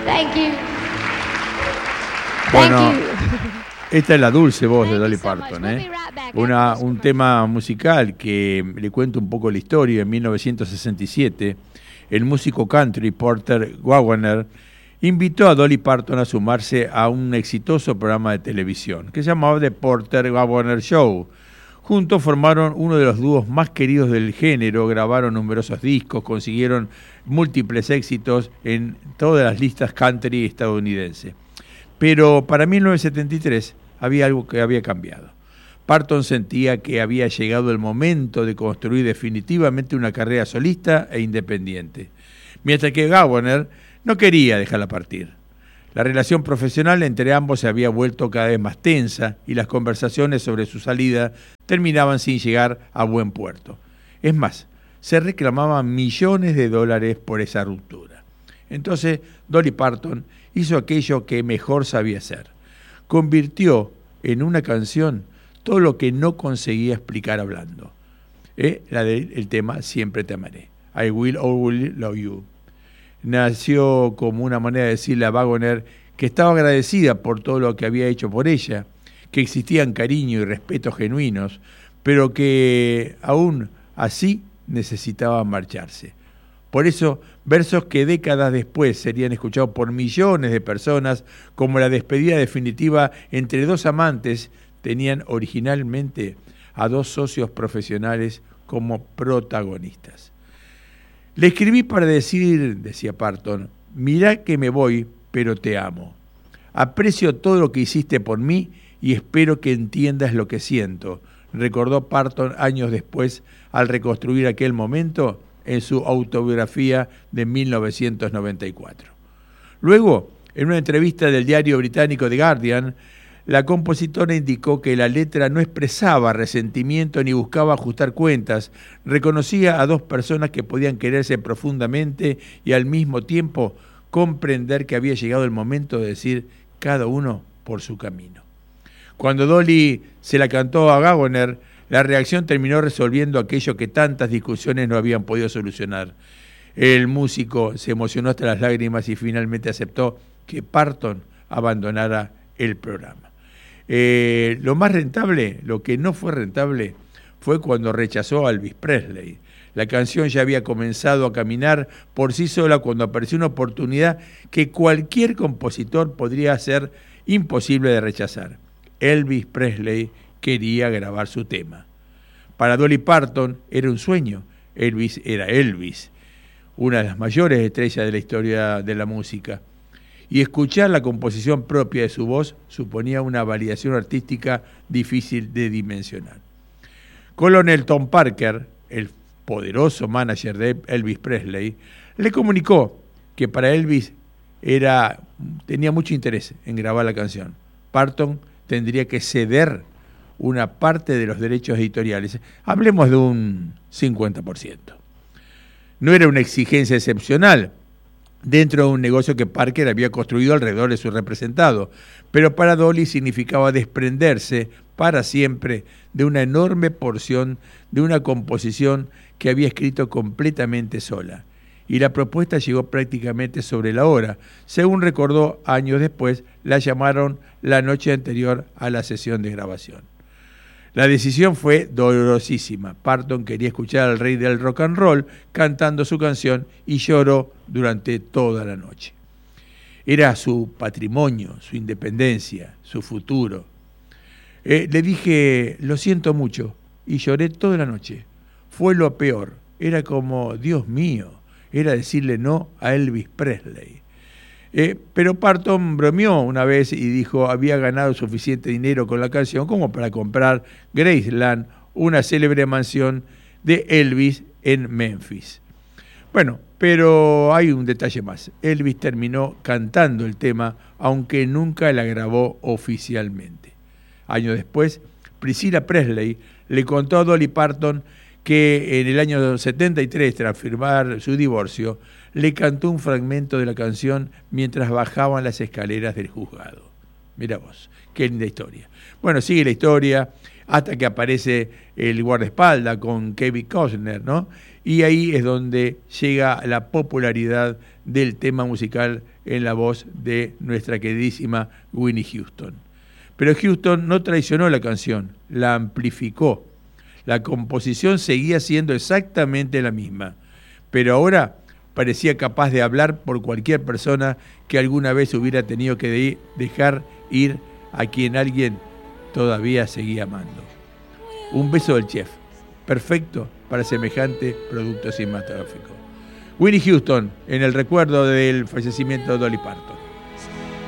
Thank you. Bueno, Thank you. esta es la dulce voz de Thank Dolly you so much. Parton, We'll ¿eh? be right back. Un tema musical que le cuento un poco la historia. En 1967, el músico country Porter Wagoner invitó a Dolly Parton a sumarse a un exitoso programa de televisión que se llamaba The Porter Wagoner Show. Juntos formaron uno de los dúos más queridos del género, grabaron numerosos discos, consiguieron múltiples éxitos en todas las listas country estadounidenses. Pero para 1973 había algo que había cambiado. Parton sentía que había llegado el momento de construir definitivamente una carrera solista e independiente, mientras que Wagoner no quería dejarla partir. La relación profesional entre ambos se había vuelto cada vez más tensa y las conversaciones sobre su salida terminaban sin llegar a buen puerto. Es más, se reclamaban millones de dólares por esa ruptura. Entonces, Dolly Parton hizo aquello que mejor sabía hacer. Convirtió en una canción todo lo que no conseguía explicar hablando. El tema Siempre te amaré. I will always love you. Nació como una manera de decirle a Wagoner que estaba agradecida por todo lo que había hecho por ella, que existían cariño y respeto genuinos, pero que aún así necesitaba marcharse. Por eso, versos que décadas después serían escuchados por millones de personas como la despedida definitiva entre dos amantes, tenían originalmente a dos socios profesionales como protagonistas. Le escribí para decir, decía Parton, mirá que me voy, pero te amo. Aprecio todo lo que hiciste por mí y espero que entiendas lo que siento, recordó Parton años después al reconstruir aquel momento en su autobiografía de 1994. Luego, en una entrevista del diario británico The Guardian, la compositora indicó que la letra no expresaba resentimiento ni buscaba ajustar cuentas, reconocía a dos personas que podían quererse profundamente y al mismo tiempo comprender que había llegado el momento de decir cada uno por su camino. Cuando Dolly se la cantó a Wagoner, la reacción terminó resolviendo aquello que tantas discusiones no habían podido solucionar. El músico se emocionó hasta las lágrimas y finalmente aceptó que Parton abandonara el programa. Lo más rentable, lo que no fue rentable, fue cuando rechazó a Elvis Presley. La canción ya había comenzado a caminar por sí sola cuando apareció una oportunidad que cualquier compositor podría hacer imposible de rechazar. Elvis Presley quería grabar su tema. Para Dolly Parton era un sueño. Elvis era Elvis, una de las mayores estrellas de la historia de la música. Y escuchar la composición propia de su voz suponía una validación artística difícil de dimensionar. Colonel Tom Parker, el poderoso manager de Elvis Presley, le comunicó que para Elvis tenía mucho interés en grabar la canción. Parton tendría que ceder una parte de los derechos editoriales. Hablemos de un 50%. No era una exigencia excepcional dentro de un negocio que Parker había construido alrededor de su representado, pero para Dolly significaba desprenderse para siempre de una enorme porción de una composición que había escrito completamente sola. Y la propuesta llegó prácticamente sobre la hora. Según recordó años después, la llamaron la noche anterior a la sesión de grabación. La decisión fue dolorosísima. Parton quería escuchar al rey del rock and roll cantando su canción y lloró durante toda la noche. Era su patrimonio, su independencia, su futuro. Le dije, lo siento mucho, y lloré toda la noche. Fue lo peor. Era como, Dios mío, era decirle no a Elvis Presley. Pero Parton bromeó una vez y dijo había ganado suficiente dinero con la canción como para comprar Graceland, una célebre mansión de Elvis en Memphis. Bueno, pero hay un detalle más. Elvis terminó cantando el tema, aunque nunca la grabó oficialmente. Años después, Priscilla Presley le contó a Dolly Parton que en el año 73, tras firmar su divorcio, le cantó un fragmento de la canción mientras bajaban las escaleras del juzgado. Mira vos, qué linda historia. Bueno, sigue la historia hasta que aparece el guardaespaldas con Kevin Costner, ¿no? y ahí es donde llega la popularidad del tema musical en la voz de nuestra queridísima Whitney Houston. Pero Houston no traicionó la canción, la amplificó. La composición seguía siendo exactamente la misma, pero ahora parecía capaz de hablar por cualquier persona que alguna vez hubiera tenido que dejar ir a quien alguien todavía seguía amando. Un beso del chef, perfecto para semejante producto cinematográfico. Whitney Houston, en el recuerdo del fallecimiento de Dolly Parton.